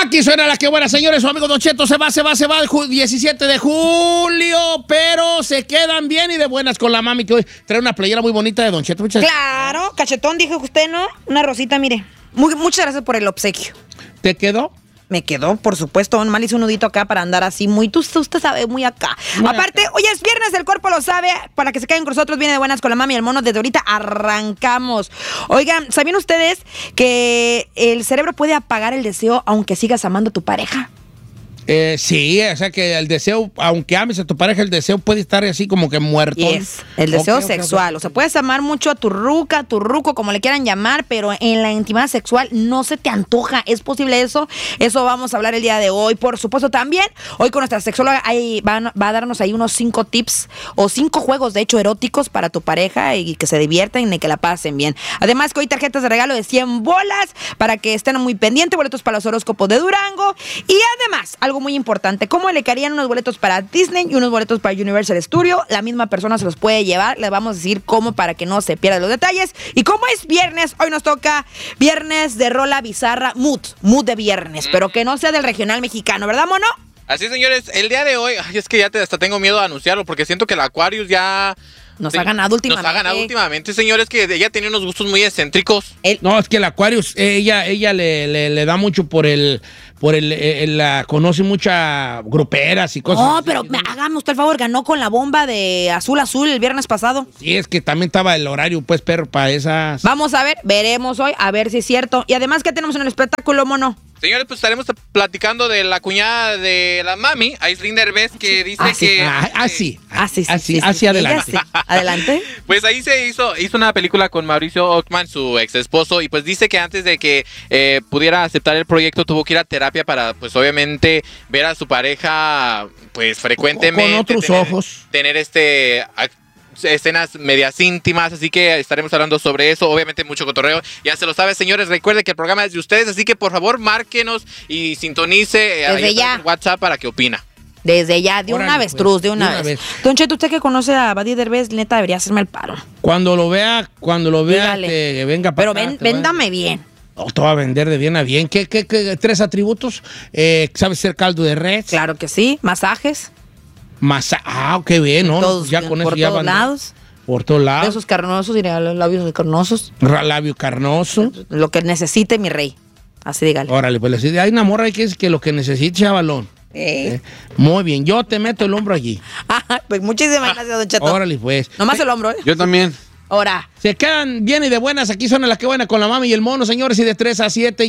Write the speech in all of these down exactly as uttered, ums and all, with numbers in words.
Aquí suena la que buena, señores. Su amigo Don Cheto se va, se va, se va el diecisiete de julio, pero se quedan bien y de buenas con la mami que hoy trae una playera muy bonita de Don Cheto. Muchas Claro, cachetón, dijo usted, ¿no? Una rosita, mire. Muy, muchas gracias por el obsequio. ¿Te quedó? Me quedó, por supuesto. Don Mal hizo un nudito acá para andar así muy, tú, usted sabe, muy acá. Muy Aparte, acá. Hoy es viernes, el cuerpo lo sabe. Para que se queden con nosotros, viene de buenas con la mami y el mono. Desde ahorita arrancamos. Oigan, ¿sabían ustedes que el cerebro puede apagar el deseo aunque sigas amando a tu pareja? Eh, sí, o sea que el deseo, aunque ames a tu pareja, el deseo puede estar así como que muerto. Yes, el deseo okay, sexual. Okay, okay. O sea, puedes amar mucho a tu ruca, a tu ruco, como le quieran llamar, pero en la intimidad sexual no se te antoja. ¿Es posible eso? Eso vamos a hablar el día de hoy. Por supuesto, también, hoy con nuestra sexóloga ahí va, va a darnos ahí unos cinco tips o cinco juegos, de hecho, eróticos para tu pareja y que se diviertan y que la pasen bien. Además, que hoy tarjetas de regalo de cien bolas para que estén muy pendientes, boletos para los horóscopos de Durango. Y además, algo muy importante, ¿cómo le caerían unos boletos para Disney y unos boletos para Universal Studio? La misma persona se los puede llevar, le vamos a decir cómo para que no se pierdan los detalles. Y como es viernes, hoy nos toca viernes de rola bizarra, mood, mood de viernes, mm. pero que no sea del regional mexicano, ¿verdad, mono? Así, señores, el día de hoy, ay, es que ya te, hasta tengo miedo de anunciarlo, porque siento que el Aquarius ya... Nos sí, ha ganado últimamente. Nos ha ganado últimamente, señores, que ella tenía unos gustos muy excéntricos. El... No, es que el Aquarius, ella, ella le, le, le da mucho por el... por el, el, la conoce muchas gruperas y cosas. No, así. pero me, hágame usted el favor, ganó con la bomba de Azul Azul el viernes pasado. Sí, es que también estaba el horario, pues, perro, para esas. Vamos a ver, veremos hoy, a ver si es cierto. Y además, ¿qué tenemos en el espectáculo, mono? Señores, pues estaremos platicando de la cuñada de la mami, Aislinn Derbez, que dice ah, que... Sí. Ah, así, así, así, sí, sí, así sí, adelante. Sí. Adelante. Pues ahí se hizo, hizo una película con Mauricio Ockman, su ex esposo, y pues dice que antes de que eh, pudiera aceptar el proyecto tuvo que ir a terapia para, pues obviamente, ver a su pareja, pues frecuentemente. Con otros tener, ojos. Tener este... escenas medias íntimas, así que estaremos hablando sobre eso, obviamente mucho cotorreo, ya se lo sabe, señores, recuerden que el programa es de ustedes, así que por favor márquenos y sintonice desde ya WhatsApp para que opina. Desde ya, de Órale, una avestruz, pues, de una, de una vez. vez. Don Cheto, usted que conoce a Buddy Derbez, neta debería hacerme el paro. Cuando lo vea, cuando lo vea, que venga para Pero ven, véndame bien. Oh, te va a vender de bien a bien. ¿Qué, qué, qué tres atributos? Eh, ¿Sabes hacer caldo de res? Claro que sí, masajes. Masa ah, qué bien, ¿no? Todos, ya con por eso ya todos van. lados. Por todos lados. Besos carnosos, diría, los labios carnosos. Labio carnoso. Lo que necesite, mi rey. Así dígale. Órale, pues hay una morra que es que lo que necesite, chavalón. ¿Eh? ¿Eh? Muy bien, yo te meto el hombro allí. Pues muchísimas gracias, Don Cheto. Órale, pues. Nomás el hombro, ¿eh? Yo también. Ahora. Se quedan bien y de buenas. Aquí suena la que buena con la mami y el mono, señores. Y de tres a siete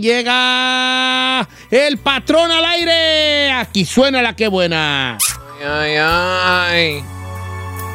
llega el patrón al aire. Aquí suena la que buena. Ay, ay, ay.